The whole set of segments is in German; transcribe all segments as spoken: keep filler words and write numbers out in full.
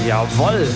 Jawohl.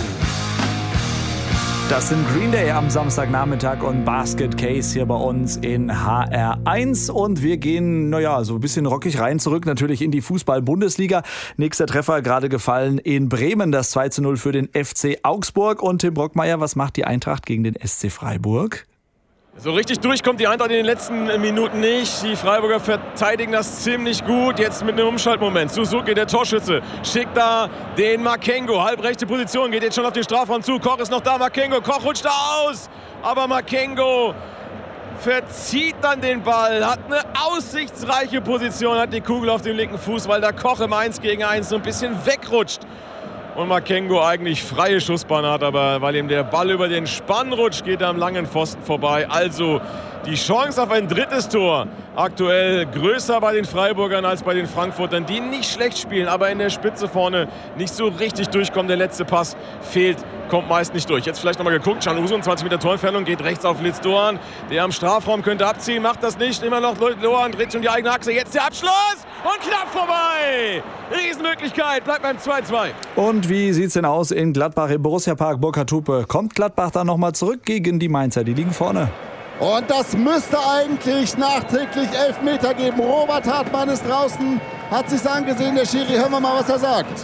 Das sind Green Day am Samstagnachmittag und Basket Case hier bei uns in H R eins. Und wir gehen, naja, so ein bisschen rockig rein zurück, natürlich in die Fußball-Bundesliga. Nächster Treffer gerade gefallen in Bremen, das zwei zu null für den F C Augsburg. Und Tim Brockmeier, was macht die Eintracht gegen den S C Freiburg? So richtig durchkommt die Eintracht in den letzten Minuten nicht. Die Freiburger verteidigen das ziemlich gut. Jetzt mit einem Umschaltmoment. Suzuki, der Torschütze, schickt da den Makengo. Halbrechte Position, geht jetzt schon auf den Strafraum zu. Koch ist noch da, Makengo. Koch rutscht da aus. Aber Makengo verzieht dann den Ball. Hat eine aussichtsreiche Position. Hat die Kugel auf dem linken Fuß, weil der Koch im eins gegen eins so ein bisschen wegrutscht. Und Makengo eigentlich freie Schussbahn hat, aber weil ihm der Ball über den Spann rutscht, geht er am langen Pfosten vorbei. Also die Chance auf ein drittes Tor aktuell größer bei den Freiburgern als bei den Frankfurtern, die nicht schlecht spielen, aber in der Spitze vorne nicht so richtig durchkommen. Der letzte Pass fehlt, kommt meist nicht durch. Jetzt vielleicht nochmal geguckt, Canuso, zwanzig Meter Torentfernung, geht rechts auf Litz Doan. Der am Strafraum könnte abziehen, macht das nicht. Immer noch Doan, dreht schon die eigene Achse. Jetzt der Abschluss und knapp vorbei. Riesenmöglichkeit, bleibt beim zwei zwei. Und wie sieht's denn aus in Gladbach im Borussia-Park Burkhardt-Hupe? Kommt Gladbach dann nochmal zurück gegen die Mainzer? Die liegen vorne. Und das müsste eigentlich nachträglich Elfmeter geben. Robert Hartmann ist draußen, hat sich's angesehen, der Schiri. Hören wir mal, was er sagt.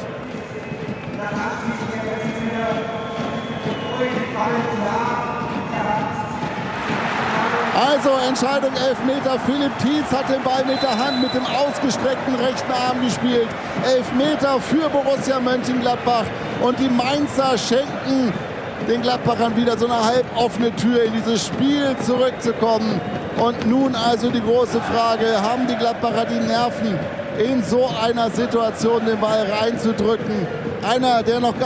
Also Entscheidung Elfmeter. Philipp Tietz hat den Ball mit der Hand, mit dem ausgestreckten rechten Arm gespielt. Elfmeter für Borussia Mönchengladbach. Und die Mainzer schenken den Gladbachern wieder so eine halboffene Tür, in dieses Spiel zurückzukommen. Und nun also die große Frage, haben die Gladbacher die Nerven, in so einer Situation den Ball reinzudrücken? Einer, der noch gar